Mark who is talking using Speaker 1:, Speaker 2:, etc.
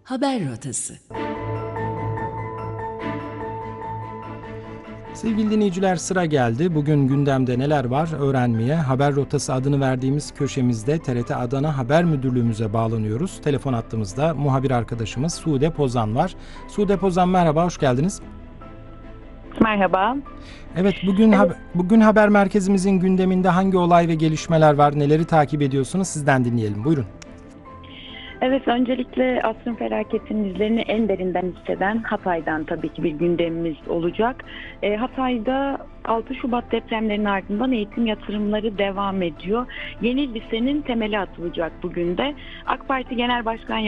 Speaker 1: Haber Rotası.
Speaker 2: Sevgili dinleyiciler, sıra geldi. Bugün gündemde neler var öğrenmeye. Haber Rotası adını verdiğimiz köşemizde TRT Adana Haber Müdürlüğümüze bağlanıyoruz. Telefon hattımızda muhabir arkadaşımız Sude Pozan var. Sude Pozan, merhaba, hoş geldiniz.
Speaker 3: Merhaba.
Speaker 2: Evet, bugün haber merkezimizin gündeminde hangi olay ve gelişmeler var? Neleri takip ediyorsunuz? Sizden dinleyelim. Buyurun.
Speaker 3: Evet, öncelikle asrın felaketinin izlerini en derinden hisseden Hatay'dan tabii ki bir gündemimiz olacak. Hatay'da 6 Şubat depremlerinin ardından eğitim yatırımları devam ediyor. Yeni lisenin temeli atılacak bugün de. AK Parti Genel Başkan